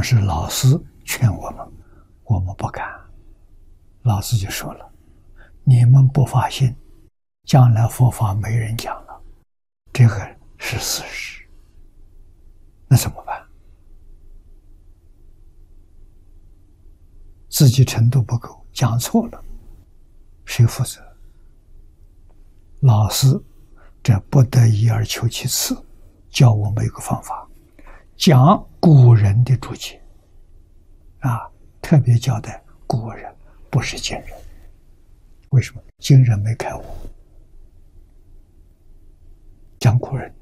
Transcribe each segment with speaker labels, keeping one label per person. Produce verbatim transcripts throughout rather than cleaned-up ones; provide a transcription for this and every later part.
Speaker 1: 是老师劝我们，我们不敢。老师就说了：“你们不发心，将来佛法没人讲了，这个是事实。那怎么办？自己程度不够，讲错了，谁负责？老师这不得已而求其次，教我们一个方法，讲古人的注解啊，特别交代古人，不是今人。为什么？今人没开悟，讲古人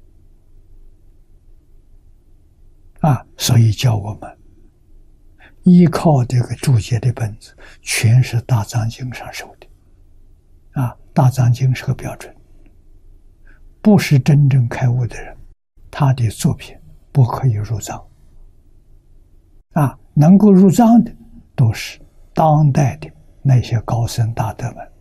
Speaker 1: 啊，所以教我们依靠这个注解的本子，全是大藏经上收的啊。大藏经是个标准，不是真正开悟的人，他的作品不可以入藏啊。能够入藏的都是当代的那些高僧大德们，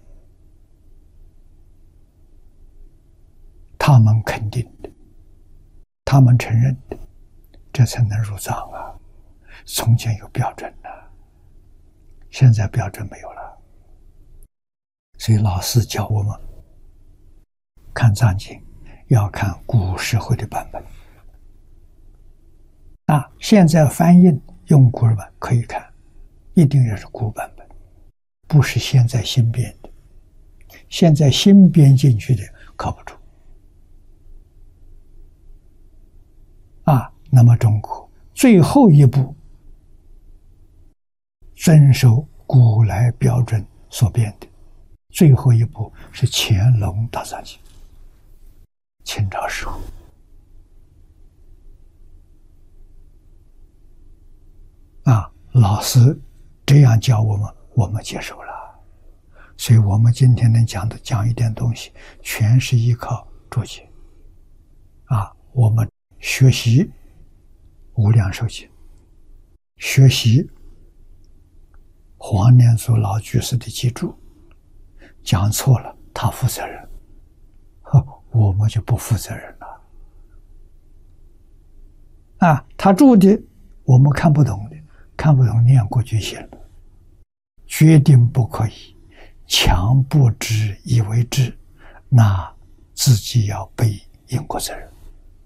Speaker 1: 他们肯定的，他们承认的，这才能入藏啊。从前有标准的，现在标准没有了。所以老师教我们看藏经要看古时候的版本啊。现在翻译用古版可以看，一定要是古版本，不是现在新编的。现在新编进去的靠不住啊。那么中国最后一部遵守古来标准所编的最后一部是乾隆大藏经，清朝时候啊。老师这样教我们，我们接受了。所以我们今天能讲的讲一点东西，全是依靠注解啊。我们学习无量寿经，学习黄念祖老居士的记注，讲错了他负责任，我们就不负责任了啊。他注的我们看不懂的，看不懂念过就行了，决定不可以强不知以为知，那自己要背因果责任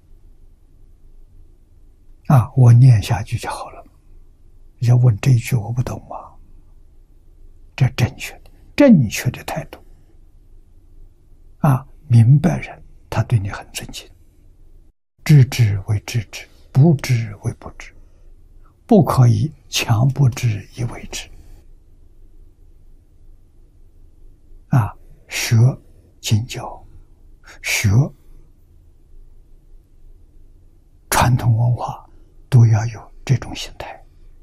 Speaker 1: 啊。我念下去就好了。要问这一句我不懂吗？这正确的正确的态度啊。明白人他对你很尊敬，知之为知之，不知为不知，不可以强不知以为知啊。学经教，学传统文化，都要有这种心态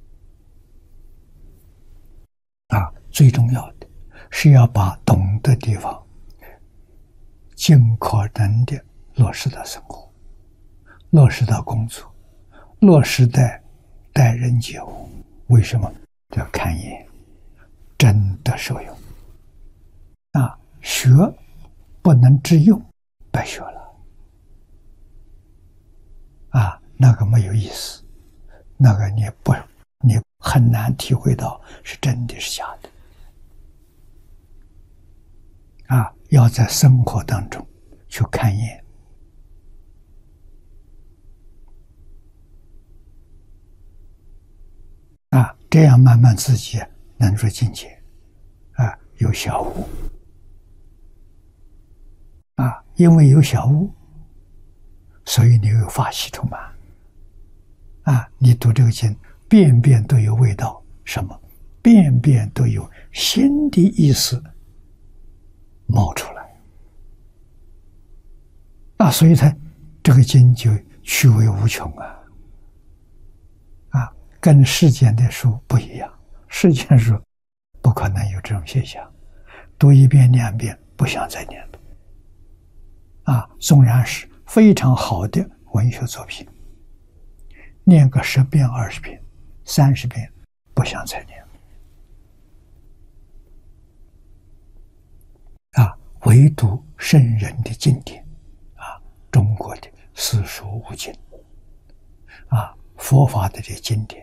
Speaker 1: 啊。最重要的是要把懂的地方尽可能的落实到生活，落实到工作，落实在待人接物。为什么？要看眼，真的受用啊。学不能致用，白学了啊。那个没有意思，那个你不你很难体会到是真的是假的啊。要在生活当中去看眼啊，这样慢慢自己能入境界啊，有小悟啊。因为有小悟，所以你有法喜充满啊。你读这个经，遍遍都有味道，什么？遍遍都有新的意思冒出来啊。所以它这个经就趣味无穷啊啊，跟世间的书不一样。世间书不可能有这种现象，读一遍两遍不想再念了啊。纵然是非常好的文学作品，念个十遍、二十遍、三十遍，不想再念了啊。唯独圣人的经典啊，中国的四书五经啊，佛法的这经典